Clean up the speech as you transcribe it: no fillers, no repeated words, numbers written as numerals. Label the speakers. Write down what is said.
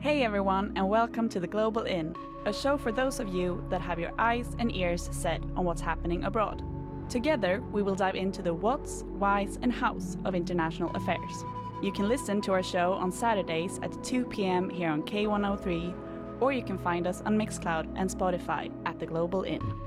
Speaker 1: Hey everyone, and welcome to The Global In, a show for those of you that have your eyes and ears set on what's happening abroad. Together, we will dive into the whats, whys, and hows of international affairs. You can listen to our show on Saturdays at 2 p.m. here on K103, or you can find us on Mixcloud and Spotify at The Global In.